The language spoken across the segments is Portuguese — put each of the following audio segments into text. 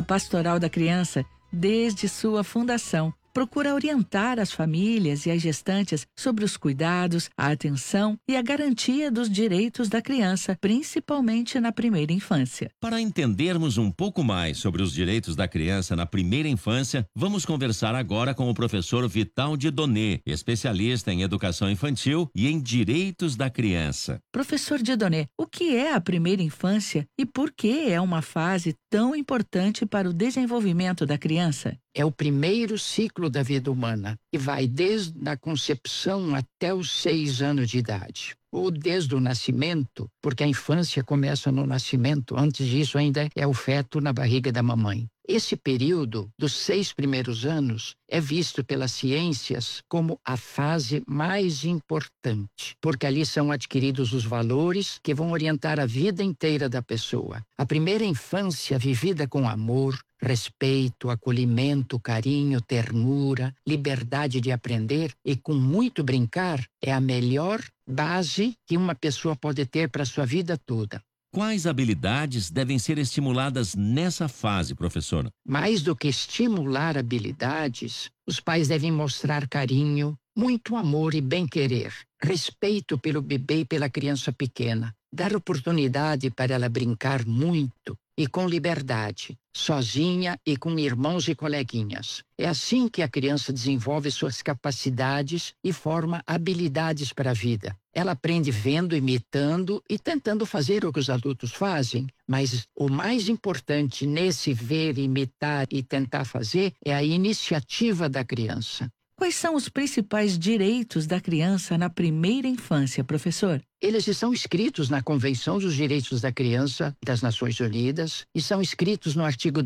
A Pastoral da Criança, desde sua fundação, procura orientar as famílias e as gestantes sobre os cuidados, a atenção e a garantia dos direitos da criança, principalmente na primeira infância. Para entendermos um pouco mais sobre os direitos da criança na primeira infância, vamos conversar agora com o professor Vital Dieudonné, especialista em educação infantil e em direitos da criança. Professor Dieudonné, o que é a primeira infância e por que é uma fase tão importante para o desenvolvimento da criança? É o primeiro ciclo da vida humana e vai desde a concepção até os 6 anos de idade. Ou desde o nascimento, porque a infância começa no nascimento. Antes disso ainda é o feto na barriga da mamãe. Esse período dos 6 primeiros anos é visto pelas ciências como a fase mais importante, porque ali são adquiridos os valores que vão orientar a vida inteira da pessoa. A primeira infância vivida com amor, respeito, acolhimento, carinho, ternura, liberdade de aprender e com muito brincar é a melhor base que uma pessoa pode ter para a sua vida toda. Quais habilidades devem ser estimuladas nessa fase, professora? Mais do que estimular habilidades, os pais devem mostrar carinho, muito amor e bem-querer, respeito pelo bebê e pela criança pequena, dar oportunidade para ela brincar muito e com liberdade, sozinha e com irmãos e coleguinhas. É assim que a criança desenvolve suas capacidades e forma habilidades para a vida. Ela aprende vendo, imitando e tentando fazer o que os adultos fazem. Mas o mais importante nesse ver, imitar e tentar fazer é a iniciativa da criança. Quais são os principais direitos da criança na primeira infância, professor? Eles estão escritos na Convenção dos Direitos da Criança das Nações Unidas e são escritos no artigo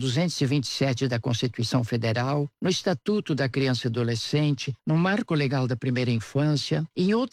227 da Constituição Federal, no Estatuto da Criança e Adolescente, no Marco Legal da Primeira Infância e em outras